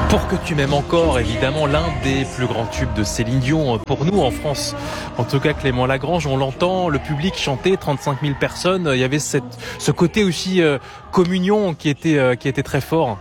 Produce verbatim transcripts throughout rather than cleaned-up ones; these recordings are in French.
Pour que tu m'aimes encore, évidemment, l'un des plus grands tubes de Céline Dion pour nous en France. En tout cas, Clément Lagrange, on l'entend, le public chantait, trente-cinq mille personnes. Il y avait cette, ce côté aussi euh, communion qui était, euh, qui était très fort.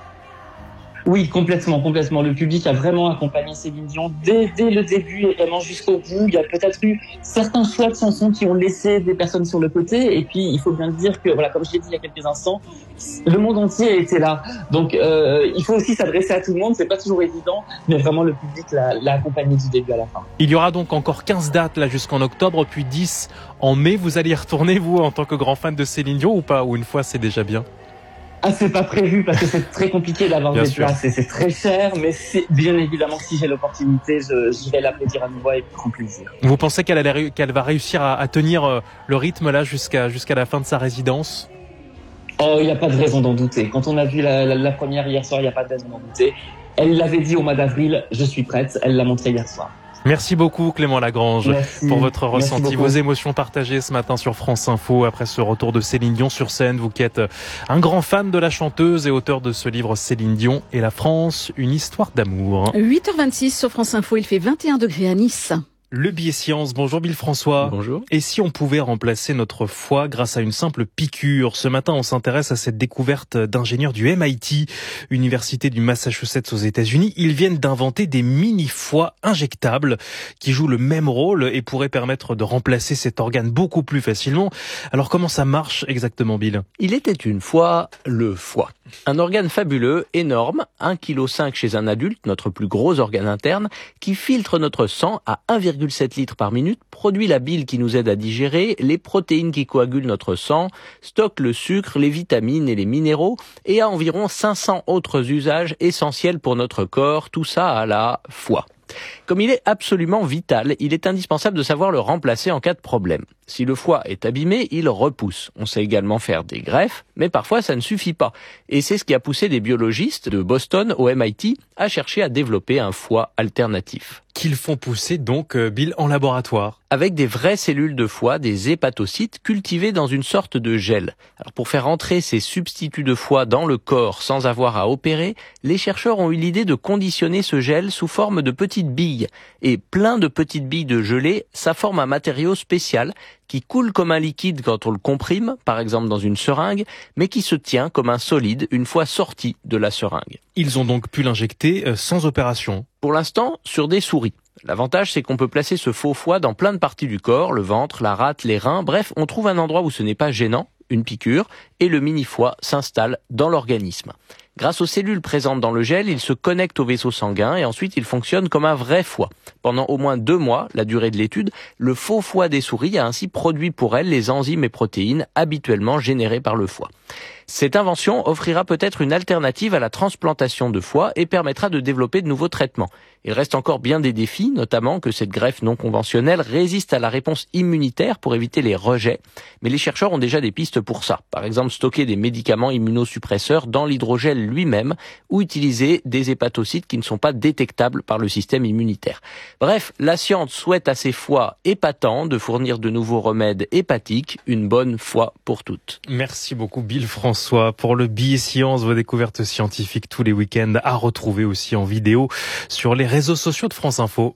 Oui, complètement, complètement. Le public a vraiment accompagné Céline Dion dès, dès le début et vraiment jusqu'au bout. Il y a peut-être eu certains choix de chansons qui ont laissé des personnes sur le côté. Et puis, il faut bien dire que, voilà, comme je l'ai dit il y a quelques instants, le monde entier était là. Donc, euh, il faut aussi s'adresser à tout le monde. C'est pas toujours évident, mais vraiment, le public l'a, l'a accompagné du début à la fin. Il y aura donc encore quinze dates là jusqu'en octobre, puis dix en mai. Vous allez y retourner, vous, en tant que grand fan de Céline Dion ou pas? Ou une fois, c'est déjà bien? Ah, c'est pas prévu parce que c'est très compliqué d'avoir bien des sûr. places et c'est très cher, mais c'est bien évidemment que si j'ai l'opportunité, je, je vais l'applaudir à nouveau avec grand plaisir. Vous pensez qu'elle, allait, qu'elle va réussir à, à tenir le rythme là jusqu'à, jusqu'à la fin de sa résidence? Oh, il n'y a pas de raison d'en douter. Quand on a vu la, la, la première hier soir, il n'y a pas de raison d'en douter. Elle l'avait dit au mois d'avril, je suis prête. Elle l'a montré hier soir. Merci beaucoup Clément Lagrange Merci. pour votre Merci ressenti, beaucoup. vos émotions partagées ce matin sur France Info après ce retour de Céline Dion sur scène. Vous qui êtes un grand fan de la chanteuse et auteur de ce livre Céline Dion et la France, une histoire d'amour. huit heures vingt-six sur France Info, il fait vingt et un degrés à Nice. Le billet science. Bonjour Bill François. Bonjour. Et si on pouvait remplacer notre foie grâce à une simple piqûre? Ce matin, on s'intéresse à cette découverte d'ingénieurs du M I T, Université du Massachusetts aux États-Unis. Ils viennent d'inventer des mini-foies injectables qui jouent le même rôle et pourraient permettre de remplacer cet organe beaucoup plus facilement. Alors comment ça marche exactement, Bill? Il était une fois le foie. Un organe fabuleux, énorme, un virgule cinq kilos chez un adulte, notre plus gros organe interne, qui filtre notre sang à un virgule sept litres par minute, produit la bile qui nous aide à digérer, les protéines qui coagulent notre sang, stocke le sucre, les vitamines et les minéraux, et a environ cinq cents autres usages essentiels pour notre corps, tout ça à la fois. Comme il est absolument vital, il est indispensable de savoir le remplacer en cas de problème. Si le foie est abîmé, il repousse. On sait également faire des greffes, mais parfois ça ne suffit pas. Et c'est ce qui a poussé des biologistes de Boston au M I T à chercher à développer un foie alternatif. Qu'ils font pousser donc, Bill, en laboratoire. Avec des vraies cellules de foie, des hépatocytes, cultivées dans une sorte de gel. Alors pour faire entrer ces substituts de foie dans le corps sans avoir à opérer, les chercheurs ont eu l'idée de conditionner ce gel sous forme de petites billes. Et plein de petites billes de gelée, ça forme un matériau spécial qui coule comme un liquide quand on le comprime, par exemple dans une seringue, mais qui se tient comme un solide une fois sorti de la seringue. Ils ont donc pu l'injecter sans opération. Pour l'instant, sur des souris. L'avantage, c'est qu'on peut placer ce faux foie dans plein de parties du corps, le ventre, la rate, les reins, bref, on trouve un endroit où ce n'est pas gênant, une piqûre, et le mini-foie s'installe dans l'organisme. Grâce aux cellules présentes dans le gel, il se connecte au vaisseau sanguin et ensuite il fonctionne comme un vrai foie. Pendant au moins deux mois, la durée de l'étude, le faux foie des souris a ainsi produit pour elles les enzymes et protéines habituellement générées par le foie. Cette invention offrira peut-être une alternative à la transplantation de foie et permettra de développer de nouveaux traitements. Il reste encore bien des défis, notamment que cette greffe non conventionnelle résiste à la réponse immunitaire pour éviter les rejets. Mais les chercheurs ont déjà des pistes pour ça. Par exemple, stocker des médicaments immunosuppresseurs dans l'hydrogel lui-même ou utiliser des hépatocytes qui ne sont pas détectables par le système immunitaire. Bref, la science souhaite à ces foies épatants de fournir de nouveaux remèdes hépatiques, une bonne fois pour toutes. Merci beaucoup Bill François pour le billet science, vos découvertes scientifiques tous les week-ends à retrouver aussi en vidéo sur les réseaux sociaux de France Info.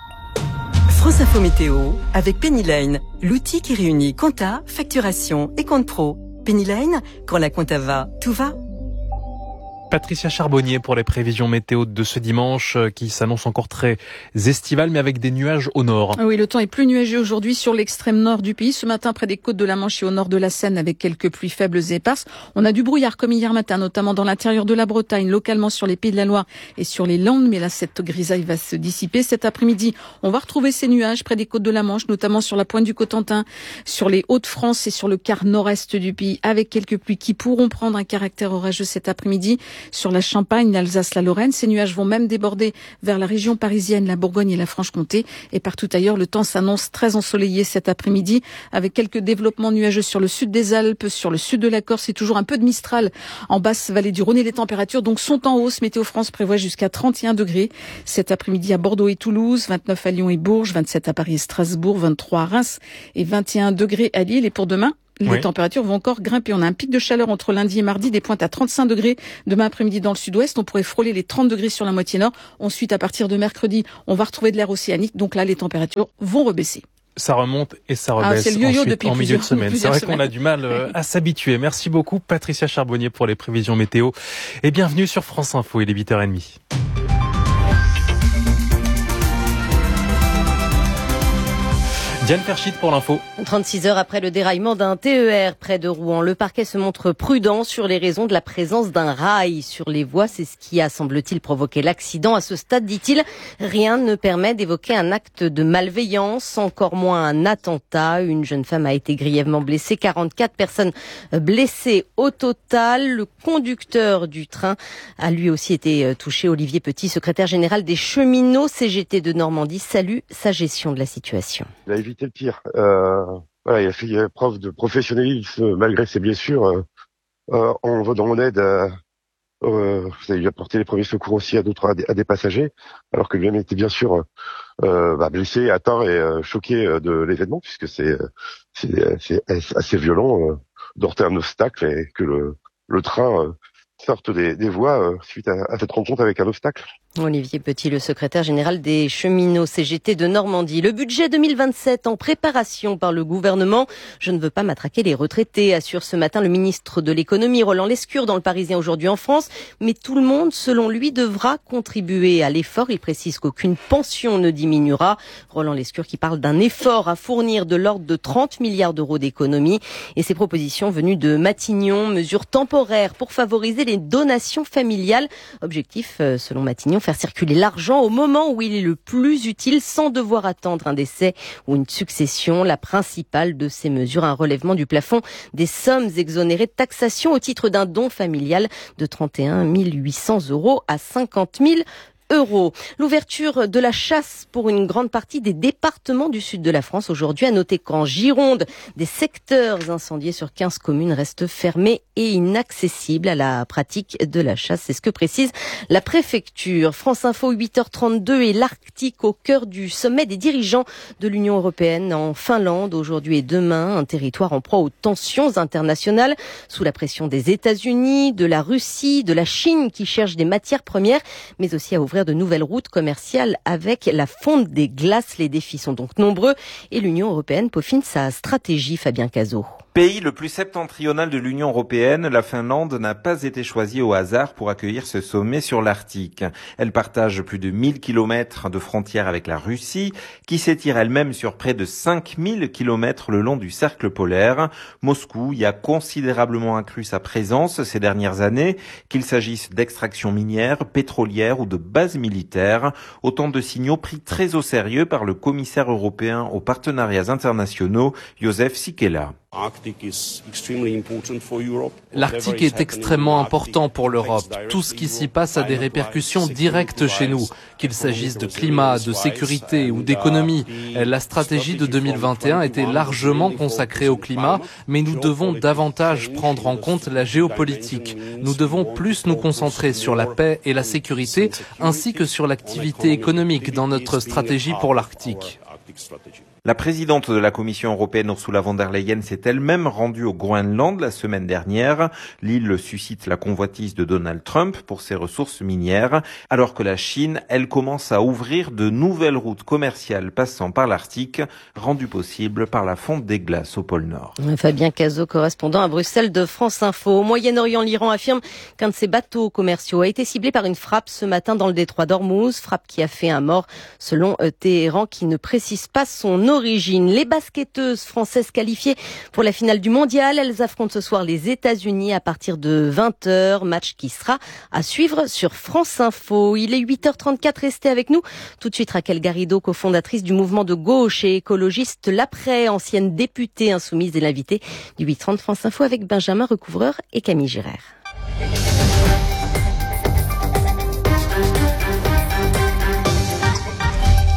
France Info Météo avec Pennyline, l'outil qui réunit compta, facturation et compte pro. Pennyline, quand la compta va, tout va. Patricia Charbonnier pour les prévisions météo de ce dimanche qui s'annonce encore très estival mais avec des nuages au nord. Oui, le temps est plus nuageux aujourd'hui sur l'extrême nord du pays. Ce matin, près des côtes de la Manche et au nord de la Seine avec quelques pluies faibles et éparses. On a du brouillard comme hier matin, notamment dans l'intérieur de la Bretagne, localement sur les Pays de la Loire et sur les Landes. Mais là, cette grisaille va se dissiper. Cet après-midi, on va retrouver ces nuages près des côtes de la Manche, notamment sur la pointe du Cotentin, sur les Hauts-de-France et sur le quart nord-est du pays, avec quelques pluies qui pourront prendre un caractère orageux cet après-midi. Sur la Champagne, l'Alsace, la Lorraine, ces nuages vont même déborder vers la région parisienne, la Bourgogne et la Franche-Comté. Et partout ailleurs, le temps s'annonce très ensoleillé cet après-midi, avec quelques développements nuageux sur le sud des Alpes, sur le sud de la Corse et toujours un peu de Mistral en basse vallée du Rhône. Et les températures donc sont en hausse. Météo France prévoit jusqu'à trente et un degrés cet après-midi à Bordeaux et Toulouse, vingt-neuf à Lyon et Bourges, vingt-sept à Paris et Strasbourg, vingt-trois à Reims et vingt et un degrés à Lille. Et pour demain, les oui. températures vont encore grimper. On a un pic de chaleur entre lundi et mardi, des pointes à trente-cinq degrés. Demain après-midi dans le sud-ouest, on pourrait frôler les trente degrés sur la moitié nord. Ensuite, à partir de mercredi, on va retrouver de l'air océanique. Donc là, les températures vont rebaisser. Ça remonte et ça rebaisse ah, c'est le yo-yo ensuite depuis en milieu de semaine. C'est vrai semaines. qu'on a du mal euh, à s'habituer. Merci beaucoup Patricia Charbonnier pour les prévisions météo. Et bienvenue sur France Info, il est huit heures trente. Diane Perchit pour l'info. trente-six heures après le déraillement d'un T E R près de Rouen, le parquet se montre prudent sur les raisons de la présence d'un rail sur les voies. C'est ce qui a, semble-t-il, provoqué l'accident. À ce stade, dit-il, rien ne permet d'évoquer un acte de malveillance, encore moins un attentat. Une jeune femme a été grièvement blessée, quarante-quatre personnes blessées au total. Le conducteur du train a lui aussi été touché. Olivier Petit, secrétaire général des cheminots C G T de Normandie, salue sa gestion de la situation. Il a évité le pire. Euh, voilà, il a fait preuve de professionnalisme malgré ses blessures. Euh, euh, on va dans mon aide. À, euh, il a apporté les premiers secours aussi à d'autres, à des, à des passagers, alors que lui-même était bien sûr euh, bah, blessé, atteint et euh, choqué de l'événement, puisque c'est, c'est, c'est assez violent euh, d'heurter un obstacle et que le, le train euh, sorte des, des voies euh, suite à, à cette rencontre avec un obstacle. Olivier Petit, le secrétaire général des cheminots C G T de Normandie. Le budget deux mille vingt-sept en préparation par le gouvernement. Je ne veux pas matraquer les retraités, assure ce matin le ministre de l'économie Roland Lescure dans le Parisien aujourd'hui en France. Mais tout le monde, selon lui, devra contribuer à l'effort. Il précise qu'aucune pension ne diminuera. Roland Lescure qui parle d'un effort à fournir de l'ordre de trente milliards d'euros d'économie. Et ces propositions venues de Matignon, mesures temporaires pour favoriser les donations familiales. Objectif, selon Matignon, faire circuler l'argent au moment où il est le plus utile sans devoir attendre un décès ou une succession. La principale de ces mesures, un relèvement du plafond des sommes exonérées de taxation au titre d'un don familial de trente et un mille huit cents euros à cinquante mille euros. L'ouverture de la chasse pour une grande partie des départements du sud de la France aujourd'hui. À noter qu'en Gironde, des secteurs incendiés sur quinze communes restent fermés et inaccessibles à la pratique de la chasse. C'est ce que précise la préfecture. France Info, huit heures trente-deux et l'Arctique au cœur du sommet des dirigeants de l'Union européenne en Finlande aujourd'hui et demain. Un territoire en proie aux tensions internationales sous la pression des États-Unis, de la Russie, de la Chine qui cherche des matières premières, mais aussi à ouvrir de nouvelles routes commerciales avec la fonte des glaces. Les défis sont donc nombreux et l'Union européenne peaufine sa stratégie. Fabien Cazot. Pays le plus septentrional de l'Union européenne, la Finlande n'a pas été choisie au hasard pour accueillir ce sommet sur l'Arctique. Elle partage plus de mille kilomètres de frontières avec la Russie, qui s'étire elle-même sur près de cinq mille kilomètres le long du cercle polaire. Moscou y a considérablement accru sa présence ces dernières années, qu'il s'agisse d'extraction minière, pétrolière ou de bases militaires. Autant de signaux pris très au sérieux par le commissaire européen aux partenariats internationaux, Josef Sikela. L'Arctique est extrêmement important pour l'Europe. Tout ce qui s'y passe a des répercussions directes chez nous, qu'il s'agisse de climat, de sécurité ou d'économie. La stratégie de deux mille vingt et un était largement consacrée au climat, mais nous devons davantage prendre en compte la géopolitique. Nous devons plus nous concentrer sur la paix et la sécurité, ainsi que sur l'activité économique dans notre stratégie pour l'Arctique. La présidente de la Commission européenne, Ursula von der Leyen, s'est elle-même rendue au Groenland la semaine dernière. L'île suscite la convoitise de Donald Trump pour ses ressources minières, alors que la Chine, elle, commence à ouvrir de nouvelles routes commerciales passant par l'Arctique, rendues possibles par la fonte des glaces au pôle Nord. Fabien Cazot, correspondant à Bruxelles de France Info. Au Moyen-Orient, l'Iran affirme qu'un de ses bateaux commerciaux a été ciblé par une frappe ce matin dans le détroit d'Ormuz, frappe qui a fait un mort selon Téhéran, qui ne précise pas son origine. Les basketteuses françaises qualifiées pour la finale du mondial, elles affrontent ce soir les États-Unis à partir de vingt heures, match qui sera à suivre sur France Info. Il est huit heures trente-quatre, restez avec nous. Tout de suite, Raquel Garrido, cofondatrice du mouvement de gauche et écologiste L'Après, ancienne députée insoumise et l'invitée du huit trente France Info avec Benjamin Recouvreur et Camille Girard. Bonjour Camille.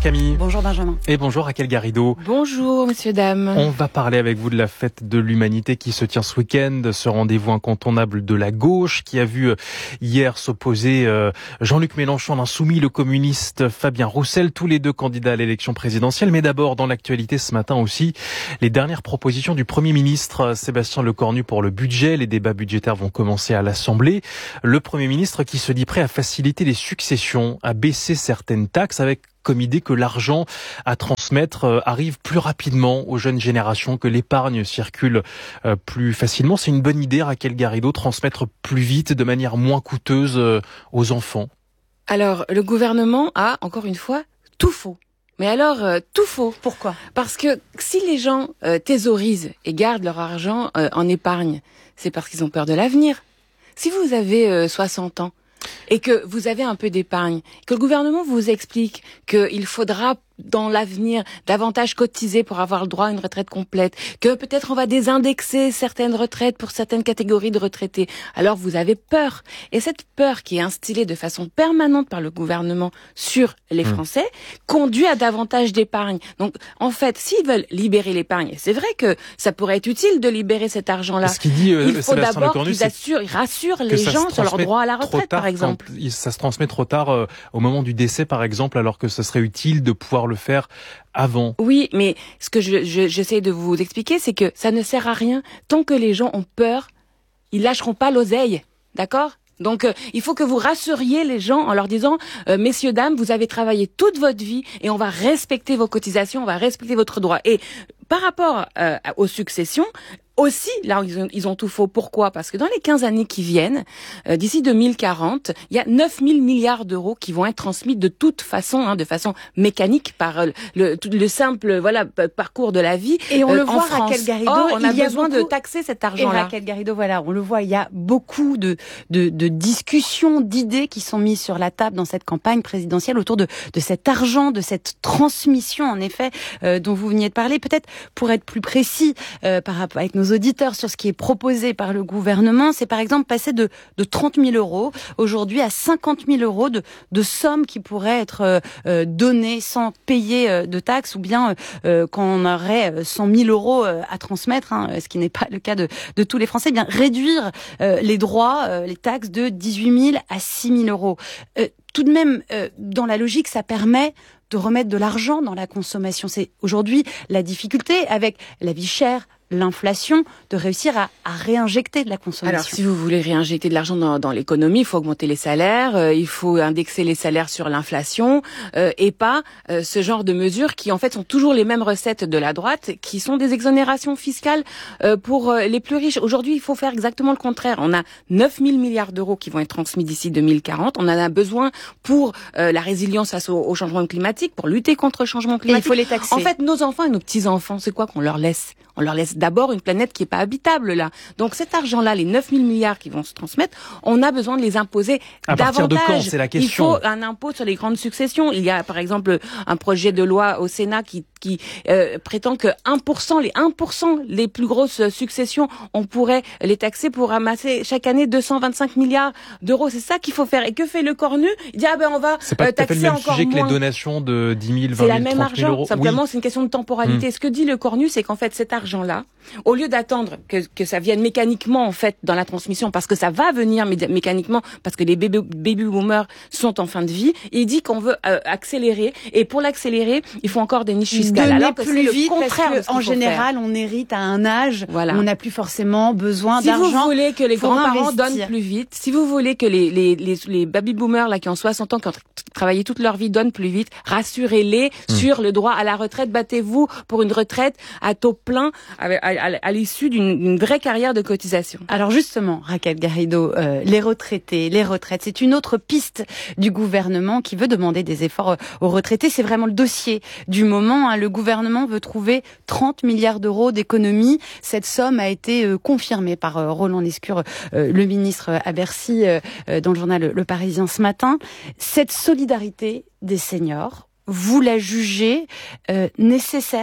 Camille. Bonjour Benjamin. Et bonjour Raquel Garrido. Bonjour messieurs, dames. On va parler avec vous de la fête de l'humanité qui se tient ce week-end, ce rendez-vous incontournable de la gauche qui a vu hier s'opposer Jean-Luc Mélenchon, l'insoumis, le communiste Fabien Roussel, tous les deux candidats à l'élection présidentielle. Mais d'abord, dans l'actualité ce matin aussi, les dernières propositions du Premier ministre Sébastien Lecornu pour le budget. Les débats budgétaires vont commencer à l'Assemblée. Le Premier ministre qui se dit prêt à faciliter les successions, à baisser certaines taxes avec comme idée que l'argent à transmettre arrive plus rapidement aux jeunes générations, que l'épargne circule plus facilement. C'est une bonne idée, Raquel Garrido, transmettre plus vite, de manière moins coûteuse aux enfants. Alors, le gouvernement a, encore une fois, tout faux. Mais alors, euh, tout faux. Pourquoi ? Parce que si les gens euh, thésaurisent et gardent leur argent euh, en épargne, c'est parce qu'ils ont peur de l'avenir. Si vous avez euh, soixante ans, et que vous avez un peu d'épargne, que le gouvernement vous explique qu'il faudra dans l'avenir davantage cotiser pour avoir le droit à une retraite complète, que peut-être on va désindexer certaines retraites pour certaines catégories de retraités, alors vous avez peur. Et cette peur qui est instillée de façon permanente par le gouvernement sur les Français mmh. conduit à davantage d'épargne. Donc en fait, s'ils veulent libérer l'épargne, c'est vrai que ça pourrait être utile de libérer cet argent-là. Ce qu'il dit, euh, il faut d'abord qu'ils assurent, ils rassurent les gens sur leur droit à la retraite, par exemple. Ça se transmet trop tard euh, au moment du décès, par exemple, alors que ce serait utile de pouvoir le faire avant. Oui, mais ce que je, je, j'essaie de vous expliquer, c'est que ça ne sert à rien. Tant que les gens ont peur, ils lâcheront pas l'oseille, d'accord ? Donc, euh, il faut que vous rassuriez les gens en leur disant euh, « Messieurs, dames, vous avez travaillé toute votre vie et on va respecter vos cotisations, on va respecter votre droit. » Et par rapport euh, aux successions, aussi, là, ils ont, ils ont tout faux. Pourquoi ? Parce que dans les quinze années qui viennent, euh, d'ici deux mille quarante, il y a neuf mille milliards d'euros qui vont être transmis de toute façon, hein, de façon mécanique par le, le, le simple voilà parcours de la vie. Et on euh, le voit, France. Raquel Garrido, Or, on a il y a besoin beaucoup... de taxer cet argent-là. Et Raquel Garrido, voilà, on le voit, il y a beaucoup de, de, de discussions, d'idées qui sont mises sur la table dans cette campagne présidentielle autour de, de cet argent, de cette transmission, en effet, euh, dont vous veniez de parler. Peut-être pour être plus précis euh, par rapport avec nos auditeurs sur ce qui est proposé par le gouvernement, c'est par exemple passer de, de trente mille euros aujourd'hui à cinquante mille euros de, de sommes qui pourraient être euh, données sans payer euh, de taxes, ou bien euh, quand on aurait cent mille euros euh, à transmettre, hein, ce qui n'est pas le cas de, de tous les Français, eh bien réduire euh, les droits, euh, les taxes de dix-huit mille à six mille euros. Euh, tout de même, euh, dans la logique, ça permet de remettre de l'argent dans la consommation. C'est aujourd'hui la difficulté avec la vie chère, l'inflation, de réussir à, à réinjecter de la consommation. Alors, si vous voulez réinjecter de l'argent dans, dans l'économie, il faut augmenter les salaires, euh, il faut indexer les salaires sur l'inflation, euh, et pas euh, ce genre de mesures qui, en fait, sont toujours les mêmes recettes de la droite, qui sont des exonérations fiscales euh, pour euh, les plus riches. Aujourd'hui, il faut faire exactement le contraire. On a neuf mille milliards d'euros qui vont être transmis d'ici deux mille quarante. On en a besoin pour euh, la résilience face au, au changement climatique, pour lutter contre le changement climatique. Et il faut les taxer. En fait, nos enfants et nos petits-enfants, c'est quoi qu'on leur laisse ? On leur laisse d'abord une planète qui est pas habitable, là. Donc cet argent-là, les neuf mille milliards qui vont se transmettre, on a besoin de les imposer à davantage. À partir de quand, c'est la question. Il faut un impôt sur les grandes successions. Il y a, par exemple, un projet de loi au Sénat qui qui euh, prétend que un pour cent, les un pour cent les plus grosses successions, on pourrait les taxer pour ramasser chaque année deux cent vingt-cinq milliards d'euros. C'est ça qu'il faut faire. Et que fait le Cornu ? Il dit, ah ben on va c'est pas euh, taxer tout à fait le même encore sujet moins. que les donations de dix mille, vingt mille, trente mille euros. Simplement, oui. c'est une question de temporalité. Mmh. Ce que dit le Cornu, c'est qu'en fait, cet argent-là, au lieu d'attendre que, que ça vienne mécaniquement, en fait, dans la transmission, parce que ça va venir mé- mécaniquement, parce que les baby, baby boomers sont en fin de vie, il dit qu'on veut euh, accélérer. Et pour l'accélérer, il faut encore des niches fiscales. Donner alors que plus c'est vite, le contraire parce que, en général, faire. on hérite à un âge voilà. où on n'a plus forcément besoin si d'argent. Si vous voulez que les grands-parents investir. donnent plus vite, si vous voulez que les, les, les, les baby boomers, là, qui ont soixante ans, qui ont travaillé toute leur vie, donnent plus vite, rassurez-les mmh. sur le droit à la retraite. Battez-vous pour une retraite à taux plein à, à, à, à l'issue d'une, d'une vraie carrière de cotisation. Alors justement, Raquel Garrido, euh, les retraités, les retraites, c'est une autre piste du gouvernement qui veut demander des efforts aux retraités. C'est vraiment le dossier du moment. Hein. Le gouvernement veut trouver trente milliards d'euros d'économies. Cette somme a été euh, confirmée par euh, Roland Lescure, euh, le ministre à Bercy, euh, euh, dans le journal Le Parisien ce matin. Cette solidarité des seniors, vous la jugez euh, nécessaire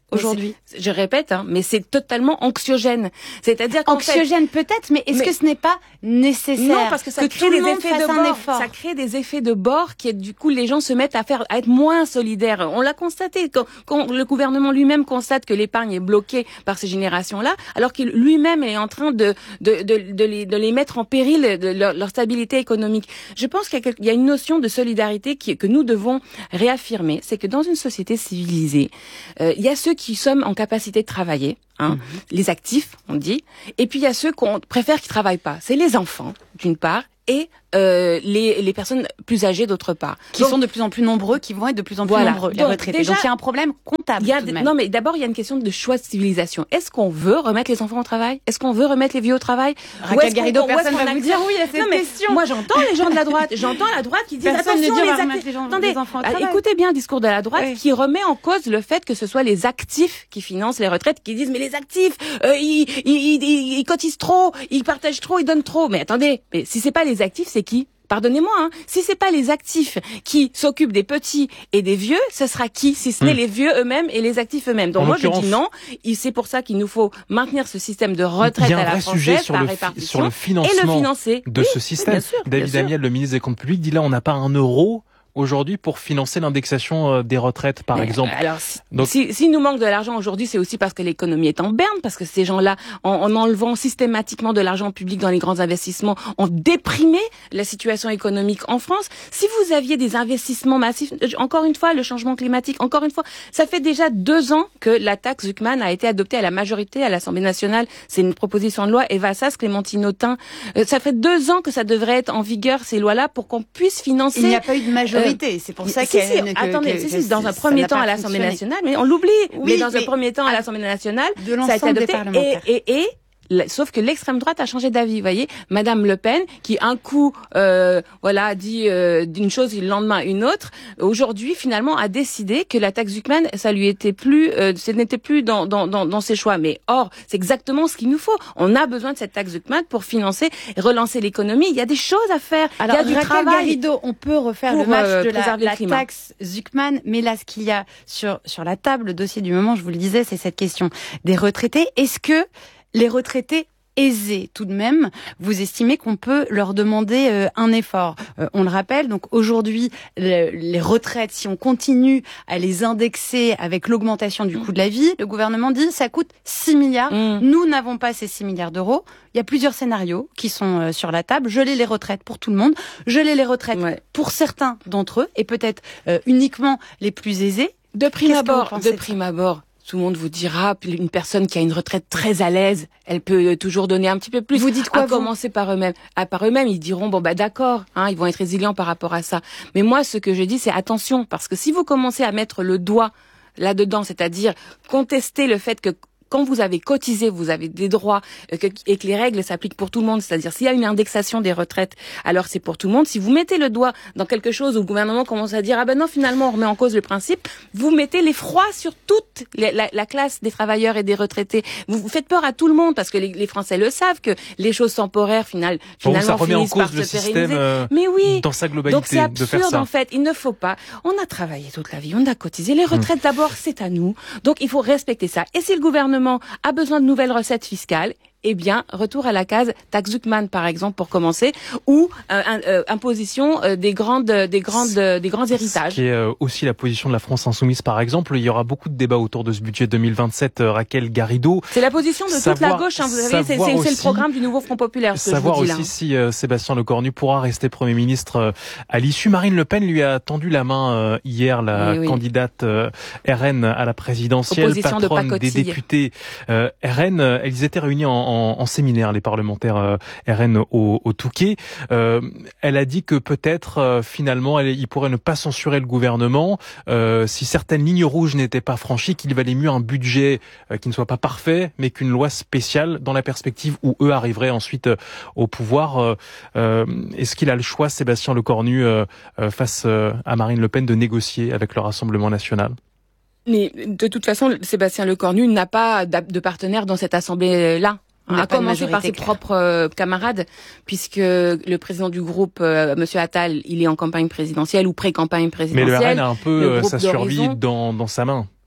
aujourd'hui. Je répète, hein, mais c'est totalement anxiogène. C'est-à-dire qu'en anxiogène fait, peut-être, mais est-ce mais, que ce n'est pas nécessaire? Non, parce que ça que crée des effets de bord. Ça crée des effets de bord qui, du coup, les gens se mettent à faire, à être moins solidaires. On l'a constaté quand, quand le gouvernement lui-même constate que l'épargne est bloquée par ces générations-là, alors qu'il lui-même est en train de de de, de, les, de les mettre en péril de leur, leur stabilité économique. Je pense qu'il y a, il y a une notion de solidarité qui, que nous devons réaffirmer. C'est que dans une société civilisée, euh, il y a ceux qui sommes en capacité de travailler, hein, mmh. les actifs, on dit, et puis il y a ceux qu'on préfère qui travaillent pas. C'est les enfants, d'une part, et euh, les, les personnes plus âgées d'autre part. Qui donc, sont de plus en plus nombreux, qui vont être de plus en plus voilà. nombreux, les donc, retraités. Déjà, donc il y a un problème comptable. Il y a des, non mais d'abord il y a une question de choix de civilisation. Est-ce qu'on veut remettre les enfants au travail? Est-ce qu'on veut remettre les vieux au travail? Raquel Garrido, personne va vous dire oui à cette non, mais question. Moi j'entends les gens de la droite, j'entends la droite qui disent personne attention ne dit les, actifs. Les gens, Attendez, les enfants au travail. Écoutez bien le discours de la droite oui. qui remet en cause le fait que ce soit les actifs qui financent les retraites, qui disent mais les actifs euh, ils, ils, ils, ils cotisent trop, ils partagent trop, ils donnent trop. Mais attendez, mais si c'est pas les actifs, c'est qui? Pardonnez-moi, hein, si c'est pas les actifs qui s'occupent des petits et des vieux, ce sera qui si ce n'est mmh. les vieux eux-mêmes et les actifs eux-mêmes. Donc en moi je dis non, c'est pour ça qu'il nous faut maintenir ce système de retraite à la française par répartition sur le financement et le financer de oui, ce système. Bien sûr, David bien Amiel, le ministre des Comptes Publics, dit là on n'a pas un euro aujourd'hui pour financer l'indexation des retraites, par mais exemple. Alors, Donc, si, s'il nous manque de l'argent aujourd'hui, c'est aussi parce que l'économie est en berne, parce que ces gens-là, en, en enlevant systématiquement de l'argent public dans les grands investissements, ont déprimé la situation économique en France. Si vous aviez des investissements massifs, encore une fois, le changement climatique, encore une fois, ça fait déjà deux ans que la taxe Zuckman a été adoptée à la majorité à l'Assemblée nationale. C'est une proposition de loi. Eva Sass, Clémentine Autain, euh, ça fait deux ans que ça devrait être en vigueur, ces lois-là, pour qu'on puisse financer... Il n'y a pas eu de majorité. C'est pour ça si, qu'il y a si, une... Attendez, que, si, que, si, dans un premier temps à l'Assemblée nationale, mais on l'oublie, oui, mais dans mais un premier temps à l'Assemblée nationale, de ça a été adopté et, et, et sauf que l'extrême droite a changé d'avis, vous voyez. Madame Le Pen, qui un coup, euh, voilà, dit euh, d'une chose et le lendemain une autre, aujourd'hui finalement a décidé que la taxe Zuckman, ça lui était plus, euh, ce n'était plus dans, dans, dans, dans ses choix. Mais or, c'est exactement ce qu'il nous faut. On a besoin de cette taxe Zuckman pour financer et relancer l'économie. Il y a des choses à faire. Alors, il y a du Raquel travail. Garrido, on peut refaire pour, le match euh, de la, la le taxe Zuckman, mais là, ce qu'il y a sur sur la table, le dossier du moment, je vous le disais, c'est cette question des retraités. Est-ce que les retraités aisés tout de même, vous estimez qu'on peut leur demander euh, un effort. Euh, on le rappelle, donc aujourd'hui, le, les retraites, si on continue à les indexer avec l'augmentation du coût de la vie, le gouvernement dit ça coûte six milliards. Mmh. Nous n'avons pas ces six milliards d'euros. Il y a plusieurs scénarios qui sont euh, sur la table. Geler les retraites pour tout le monde, geler les retraites ouais. pour certains d'entre eux et peut-être euh, uniquement les plus aisés. De prime abord, de prime abord. Tout le monde vous dira, une personne qui a une retraite très à l'aise, elle peut toujours donner un petit peu plus. Vous dites quoi, à vous commencer par eux-mêmes. À par eux-mêmes, ils diront, bon, bah, d'accord, hein, ils vont être résilients par rapport à ça. Mais moi, ce que je dis, c'est attention, parce que si vous commencez à mettre le doigt là-dedans, c'est-à-dire contester le fait que quand vous avez cotisé, vous avez des droits euh, que, et que les règles s'appliquent pour tout le monde, c'est-à-dire s'il y a une indexation des retraites, alors c'est pour tout le monde. Si vous mettez le doigt dans quelque chose où le gouvernement commence à dire ah ben non finalement on remet en cause le principe, vous mettez l'effroi sur toute les, la, la classe des travailleurs et des retraités. Vous, vous faites peur à tout le monde parce que les, les Français le savent que les choses temporaires final, finalement bon, ça remet finissent en cause par le se système, pérenniser. euh, Mais oui, dans sa globalité. Donc c'est absurde de faire ça. En fait. Il ne faut pas. On a travaillé toute la vie, on a cotisé. Les retraites hum. d'abord c'est à nous. Donc il faut respecter ça. Et si le gouvernement a besoin de nouvelles recettes fiscales, eh bien, retour à la case taxe Zuckman, par exemple, pour commencer, ou euh, euh, imposition euh, des grandes, des grandes, euh, des grands héritages. Ce qui est euh, aussi la position de la France insoumise, par exemple. Il y aura beaucoup de débats autour de ce budget deux mille vingt-sept. Euh, Raquel Garrido. C'est la position de savoir, toute la gauche. Hein, vous savez, c'est, c'est, c'est le programme du nouveau Front populaire. Ce savoir que je vous dis, aussi là. si euh, Sébastien Lecornu pourra rester Premier ministre euh, à l'issue. Marine Le Pen lui a tendu la main euh, hier, la oui, oui. candidate euh, R N à la présidentielle, Opposition patronne de des députés euh, R N. Elles étaient réunies en, en, en séminaire, les parlementaires euh, R N au, au Touquet. Euh, elle a dit que peut-être euh, finalement elle, il pourrait ne pas censurer le gouvernement euh, si certaines lignes rouges n'étaient pas franchies, qu'il valait mieux un budget euh, qui ne soit pas parfait mais qu'une loi spéciale dans la perspective où eux arriveraient ensuite euh, au pouvoir. Euh, euh, est-ce qu'il a le choix, Sébastien Lecornu, euh, euh, face euh, à Marine Le Pen, de négocier avec le Rassemblement national ? Mais de toute façon, Sébastien Lecornu n'a pas de partenaire dans cette assemblée-là. À commencer par ses claire. propres euh, camarades, puisque le président du groupe, euh, Monsieur Attal, il est en campagne présidentielle ou pré-campagne présidentielle. Mais le R N a un peu euh, sa survie dans, dans sa main.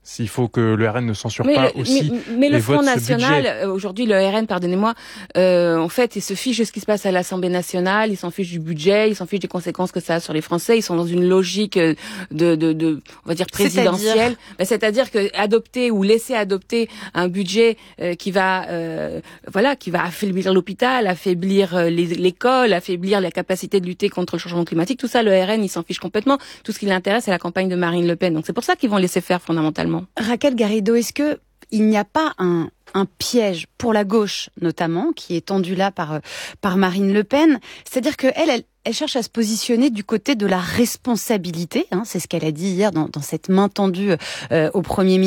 S'il faut que le R N ne censure mais, pas aussi mais, mais les le Front votes National, budget. aujourd'hui le R N, pardonnez-moi, euh, en fait, il se fiche de ce qui se passe à l'Assemblée nationale, il s'en fiche du budget, il s'en fiche des conséquences que ça a sur les Français. Ils sont dans une logique de, de, de on va dire présidentielle. C'est-à-dire, c'est-à-dire que adopter ou laisser adopter un budget euh, qui va, euh, voilà, qui va affaiblir l'hôpital, affaiblir euh, les, l'école, affaiblir la capacité de lutter contre le changement climatique. Tout ça, le R N, il s'en fiche complètement. Tout ce qui l'intéresse, c'est la campagne de Marine Le Pen. Donc c'est pour ça qu'ils vont laisser faire fondamentalement. Raquel Garrido, est-ce que il n'y a pas un, un piège pour la gauche, notamment, qui est tendu là par, par Marine Le Pen? C'est-à-dire qu'elle, elle, elle cherche à se positionner du côté de la responsabilité, hein, c'est ce qu'elle a dit hier dans, dans cette main tendue euh, au Premier ministre.